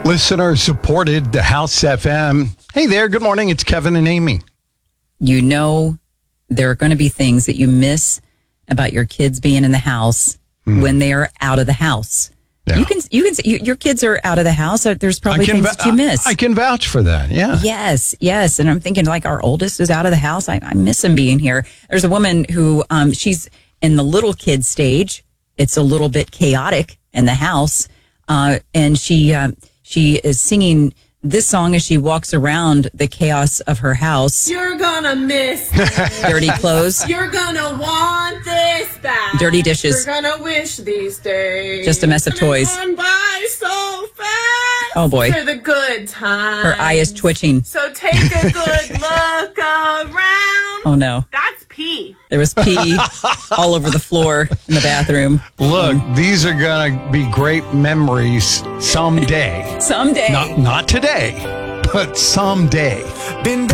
Listener supported the House FM. Hey there, good morning. It's Kevin and Amy. You know, there are going to be things that you miss about your kids being in the house when they are out of the house. Yeah. You can say your kids are out of the house. There's probably things that you miss. I can vouch for that. Yeah. Yes. And I'm thinking like our oldest is out of the house. I miss him being here. There's a woman who she's in the little kid stage. It's a little bit chaotic in the house, and she is singing this song as she walks around the chaos of her house. You're gonna miss Dirty clothes. You're gonna want this back. Dirty dishes. You're gonna wish these days. Just a mess of toys. Gone by so fast. Oh, boy. For the good times. Her eye is twitching. So take a good look around. Oh, no. That's pee. There was pee all over the floor in the bathroom. Look, these are going to be great memories someday. Someday. Not today, but someday.